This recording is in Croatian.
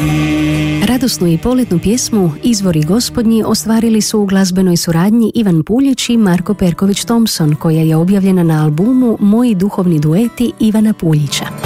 Radosnu i poletnu pjesmu Izvori gospodnji ostvarili su u glazbenoj suradnji Ivan Puljić i Marko Perković Thompson, koja je objavljena na albumu Moji duhovni dueti Ivana Puljića.